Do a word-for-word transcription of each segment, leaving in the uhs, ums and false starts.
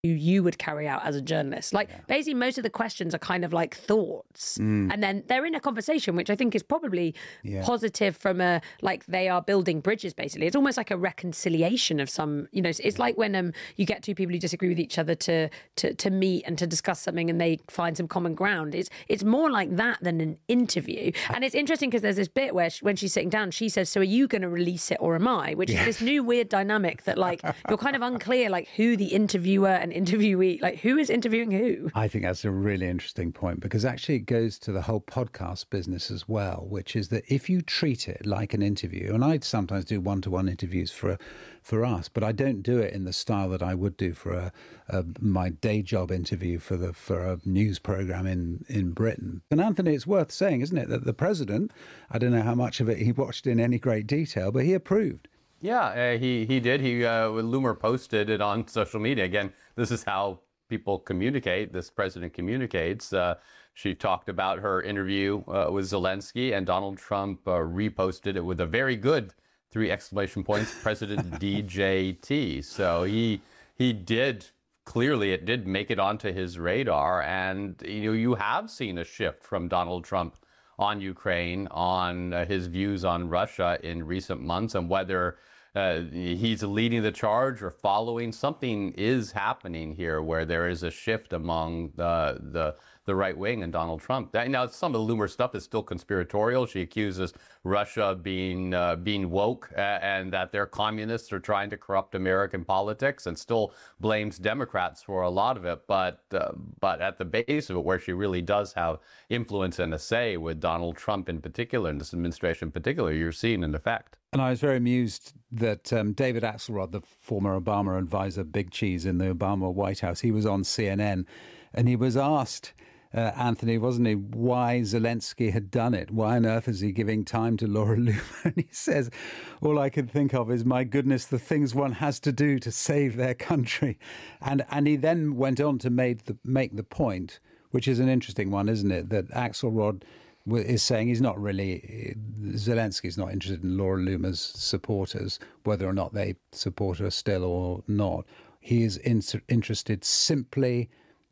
you would carry out as a journalist. Like, yeah. basically, most of the questions are kind of like thoughts. Mm. And then they're in a conversation, which I think is probably yeah. positive from a, like, they are building bridges, basically. It's almost like a reconciliation of some, you know, it's yeah. like when um you get two people who disagree with each other to, to, to meet and to discuss something and they find some common ground. It's, it's more like that than an interview. And it's interesting because there's this bit where she, when she's sitting down, she says, so are you going to release it or am I? Which yeah. is this new weird dynamic that, like, you're kind of unclear, like, who the interviewer and interviewee, like, who is interviewing who? I think that's a really interesting point, because actually it goes to the whole podcast business as well, which is that if you treat it like an interview, and I sometimes do one-to-one interviews for for us, but I don't do it in the style that I would do for a, a my day job interview for the for a news program in in Britain. And Anthony, it's worth saying, isn't it, that the president, I don't know how much of it he watched in any great detail, but he approved. Yeah, uh, he he did. He uh, Loomer posted it on social media. Again, this is how people communicate. This president communicates. Uh, she talked about her interview uh, with Zelensky, and Donald Trump uh, reposted it with a very good three exclamation points, President D J T. So he he did clearly it did make it onto his radar, and you know you have seen a shift from Donald Trump on Ukraine, on uh, his views on Russia in recent months, and whether uh, he's leading the charge or following. Something is happening here where there is a shift among the the, the right wing and Donald Trump. That, now, some of the Loomer stuff is still conspiratorial. She accuses Russia of being uh, being woke uh, and that they're communists are trying to corrupt American politics, and still blames Democrats for a lot of it. But uh, but at the base of it, where she really does have influence and a say with Donald Trump in particular, and this administration in particular, you're seeing an effect. And I was very amused that um, David Axelrod, the former Obama advisor, Big Cheese in the Obama White House, he was on C N N and he was asked, uh, Anthony, wasn't he, why Zelensky had done it? Why on earth is he giving time to Laura Loomer? And he says, all I can think of is, my goodness, the things one has to do to save their country. And and he then went on to make the, make the point, which is an interesting one, isn't it, that Axelrod is saying he's not really, Zelensky's not interested in Laura Loomer's supporters, whether or not they support her still or not. He is in, interested simply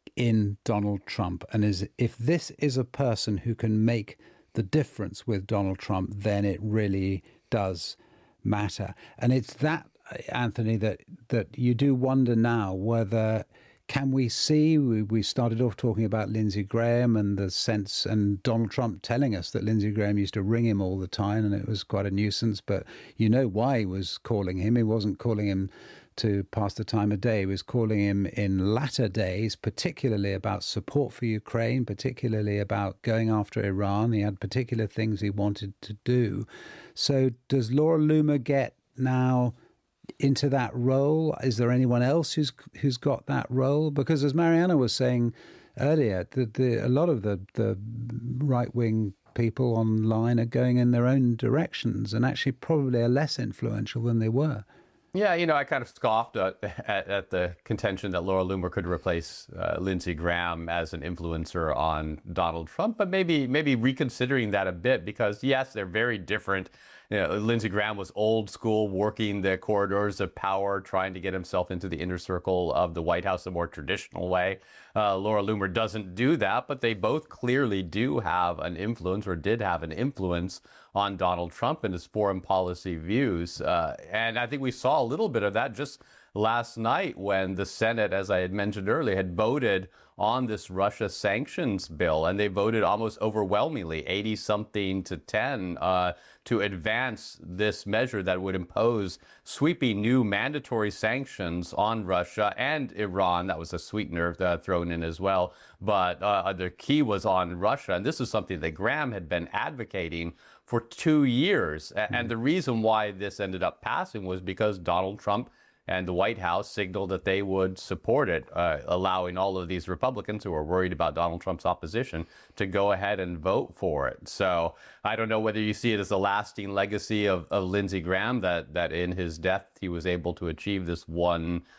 in Donald Trump. And is if this is a person who can make the difference with Donald Trump, then it really does matter. And it's that, Anthony, that, that you do wonder now whether... Can we see, we, we started off talking about Lindsey Graham and the sense, and Donald Trump telling us that Lindsey Graham used to ring him all the time and it was quite a nuisance, but you know why he was calling him. He wasn't calling him to pass the time of day. He was calling him in latter days, particularly about support for Ukraine, particularly about going after Iran. He had particular things he wanted to do. So does Laura Loomer get now into that role? Is there anyone else who's who's got that role? Because as Mariana was saying earlier, the, the, a lot of the, the right-wing people online are going in their own directions and actually probably are less influential than they were. Yeah, you know, I kind of scoffed at, at, at the contention that Laura Loomer could replace uh, Lindsey Graham as an influencer on Donald Trump, but maybe maybe reconsidering that a bit, because yes, they're very different. You know, Lindsey Graham was old school, working the corridors of power, trying to get himself into the inner circle of the White House, a more traditional way. Uh, Laura Loomer doesn't do that, but they both clearly do have an influence, or did have an influence, on Donald Trump and his foreign policy views. Uh, and I think we saw a little bit of that just last night when the Senate, as I had mentioned earlier, had voted on this Russia sanctions bill, and they voted almost overwhelmingly, eighty something to ten, uh, to advance this measure that would impose sweeping new mandatory sanctions on Russia and Iran. That was a sweetener uh, thrown in as well. But uh, the key was on Russia. And this is something that Graham had been advocating for two years. Mm-hmm. And the reason why this ended up passing was because Donald Trump and the White House signaled that they would support it, uh, allowing all of these Republicans who are worried about Donald Trump's opposition to go ahead and vote for it. So I don't know whether you see it as a lasting legacy of, of Lindsey Graham, that, that in his death he was able to achieve this one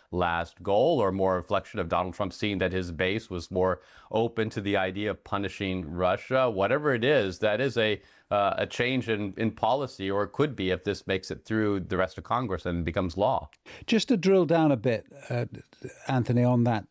last goal, or more a reflection of Donald Trump seeing that his base was more open to the idea of punishing Russia? Whatever it is, that is a uh, a change in, in policy, or it could be if this makes it through the rest of Congress and becomes law. Just to drill down a bit, uh, Anthony, on that